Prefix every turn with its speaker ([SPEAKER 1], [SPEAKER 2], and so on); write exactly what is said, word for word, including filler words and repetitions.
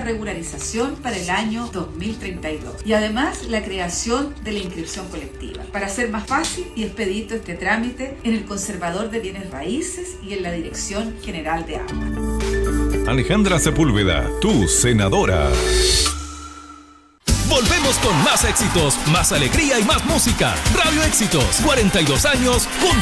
[SPEAKER 1] regularización para el año dos mil treinta y dos y además la creación de la inscripción colectiva para hacer más fácil y expedito este trámite en el Conservador de Bienes Raíces y en la Dirección General de Agua.
[SPEAKER 2] Alejandra Sepúlveda, tu senadora.
[SPEAKER 3] Volvemos con más éxitos, más alegría y más música. Radio Éxitos, cuarenta y dos años juntos.